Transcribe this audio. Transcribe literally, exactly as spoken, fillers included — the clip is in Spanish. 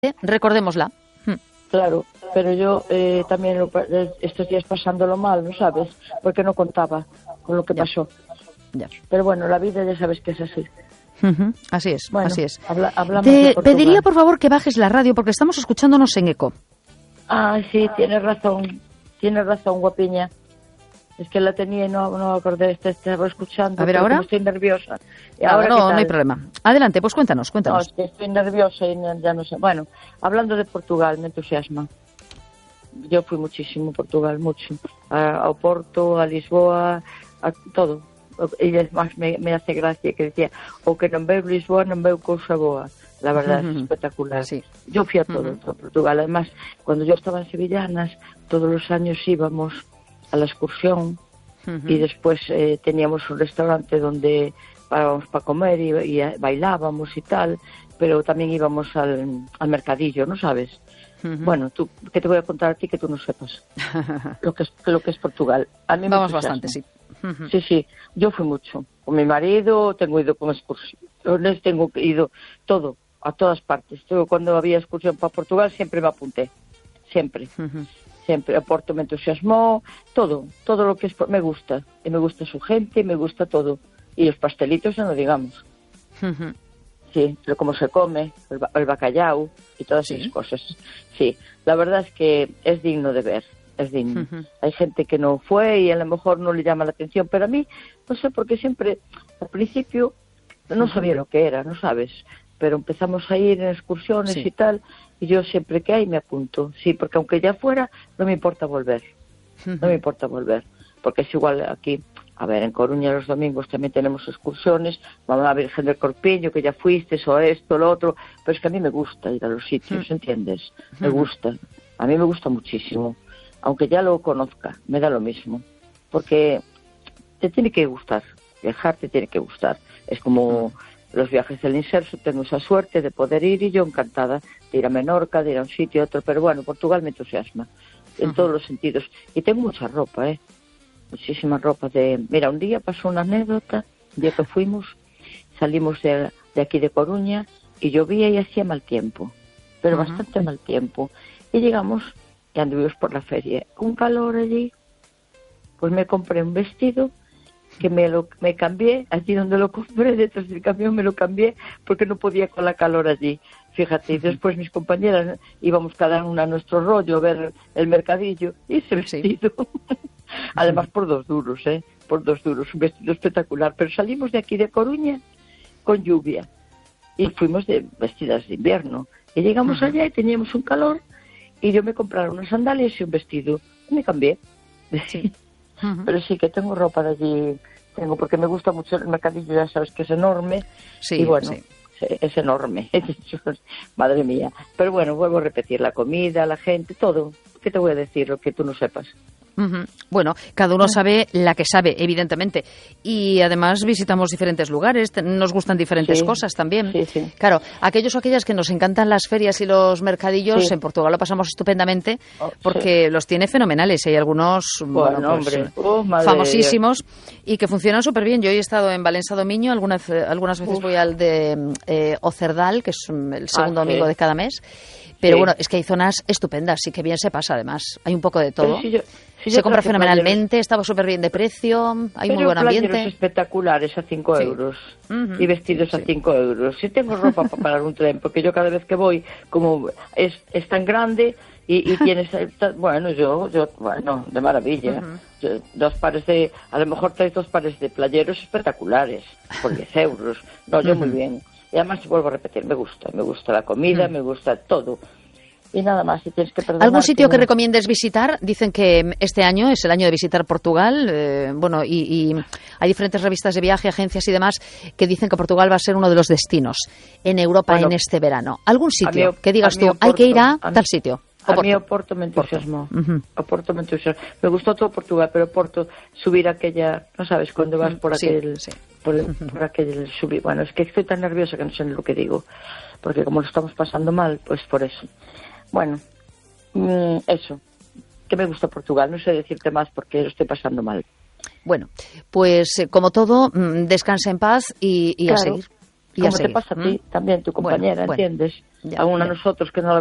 recordémosla. Claro, pero yo eh, también lo, estos días pasándolo mal, ¿no sabes? Porque no contaba con lo que ya. pasó. Ya. Pero bueno, la vida ya sabes que es así. Uh-huh. Así es, bueno, así es. Habla, hablamos Te de Portugal. pediría, por favor, que bajes la radio porque estamos escuchándonos en eco. Ah, sí, tienes razón. Tienes razón, guapiña. Es que la tenía y no, no acordé, te estaba escuchando. A ver, ¿ahora? Estoy nerviosa. ¿Y Nada, ahora no, qué tal? no hay problema. Adelante, pues cuéntanos, cuéntanos. No, es que estoy nerviosa y ya no sé. Bueno, hablando de Portugal, me entusiasma. Yo fui muchísimo a Portugal, mucho. A, a Porto, a Lisboa, a todo. Y además me, me hace gracia que decía, o que non veo Lisboa, non veo cousa boa. La verdad, uh-huh. es espectacular. Sí. Yo fui a todo, uh-huh. a Portugal. Además, cuando yo estaba en Sevillanas, todos los años íbamos a la excursión uh-huh. y después eh, teníamos un restaurante donde parábamos para comer y, y bailábamos y tal, pero también íbamos al, al mercadillo, ¿no sabes? Uh-huh. Bueno, tú, ¿qué te voy a contar a ti que tú no sepas? lo que es lo que es Portugal. A mí Vamos me bastante, sí. Uh-huh. Sí, sí, yo fui mucho. Con mi marido, tengo ido con excursiones, tengo ido todo, a todas partes. Yo, cuando había excursión para Portugal siempre me apunté, siempre. Uh-huh. Siempre, a Porto me entusiasmó, todo, todo lo que es, me gusta. Y me gusta su gente, me gusta todo. Y los pastelitos, no lo digamos. Uh-huh. Sí, pero cómo se come, el, el bacalao y todas ¿Sí? esas cosas. Sí, la verdad es que es digno de ver, es digno. Uh-huh. Hay gente que no fue y a lo mejor no le llama la atención, pero a mí, no sé, porque siempre, al principio, no sabía uh-huh. lo que era, no sabes, pero empezamos a ir en excursiones sí. y tal, y yo siempre que hay me apunto, sí, porque aunque ya fuera, no me importa volver, uh-huh. no me importa volver, porque es igual aquí. A ver, en Coruña los domingos también tenemos excursiones, vamos a Virgen del Corpiño, que ya fuiste, o esto, lo otro, pero es que a mí me gusta ir a los sitios, ¿entiendes? Me gusta, a mí me gusta muchísimo, aunque ya lo conozca, me da lo mismo, porque te tiene que gustar, viajar te tiene que gustar, es como los viajes del inserso, tengo esa suerte de poder ir y yo encantada de ir a Menorca, de ir a un sitio a otro, pero bueno, Portugal me entusiasma, en uh-huh. todos los sentidos, y tengo mucha ropa, ¿eh? Muchísima ropa de... Mira, un día pasó una anécdota, un día que fuimos, salimos de, de aquí de Coruña y llovía y hacía mal tiempo, pero uh-huh. bastante mal tiempo. Y llegamos y anduvimos por la feria. Un calor allí, pues me compré un vestido que me lo me cambié, allí donde lo compré, detrás del camión me lo cambié porque no podía con la calor allí. Fíjate, y después mis compañeras íbamos cada una a nuestro rollo a ver el mercadillo y ese vestido... Sí. Además por dos duros, ¿eh? Por dos duros, un vestido espectacular. Pero salimos de aquí de Coruña con lluvia y fuimos de vestidas de invierno. Y llegamos uh-huh. allá y teníamos un calor y yo me compraron unas sandalias y un vestido. Y me cambié. Sí. Uh-huh. Pero sí que tengo ropa de allí, tengo porque me gusta mucho el mercadillo, ya sabes que es enorme. Sí, y bueno, sí. es enorme. Madre mía. Pero bueno, vuelvo a repetir, la comida, la gente, todo. ¿Qué te voy a decir lo que tú no sepas? Uh-huh. Bueno, cada uno sabe la que sabe, evidentemente. Y además visitamos diferentes lugares, nos gustan diferentes sí, cosas también. Sí, sí. Claro, aquellos o aquellas que nos encantan las ferias y los mercadillos, sí. en Portugal lo pasamos estupendamente oh, porque sí. los tiene fenomenales. Hay algunos bueno, bueno, pues, hombre. Oh, famosísimos y que funcionan súper bien. Yo he estado en Valencia Domiño, algunas, algunas veces Uf. voy al de eh, Ocerdal, que es el segundo ah, domingo sí. de cada mes. Pero sí. bueno, es que hay zonas estupendas y que bien se pasa además. Hay un poco de todo. Si yo, si se compra fenomenalmente, playeros. Estaba súper bien de precio, hay Pero muy buen ambiente. Espectaculares a cinco sí. euros uh-huh. y vestidos sí. a cinco euros. Si tengo ropa para parar un tren, porque yo cada vez que voy, como es, es tan grande y, y tienes, bueno, yo, yo, bueno, de maravilla. Uh-huh. Yo, dos pares de, a lo mejor traes dos pares de playeros espectaculares por diez euros. No, yo uh-huh. muy bien. Y además, vuelvo a repetir, me gusta, me gusta la comida, mm. me gusta todo. Y nada más, si tienes que perdonar... ¿Algún sitio que, que no... recomiendes visitar? Dicen que este año es el año de visitar Portugal, eh, bueno, y, y hay diferentes revistas de viaje, agencias y demás, que dicen que Portugal va a ser uno de los destinos en Europa bueno, en este verano. ¿Algún sitio que digas tú, Oporto, hay que ir a, a tal sitio? A mí Oporto me entusiasmó. Uh-huh. Oporto me entusiasmó. Me gustó todo Portugal, pero Oporto, subir aquella, no sabes, cuando vas por sí, aquel, sí. Por, el, uh-huh. por aquel subir. Bueno, es que estoy tan nerviosa que no sé lo que digo, porque como lo estamos pasando mal, pues por eso. Bueno, mmm, eso, que me gusta Portugal, no sé decirte más porque lo estoy pasando mal. Bueno, pues eh, como todo, mmm, descansa en paz y, y claro. a seguir. Y como te pasa a ti, ¿Mm? también tu compañera, bueno, ¿entiendes? Bueno, Aún a ya. nosotros que no la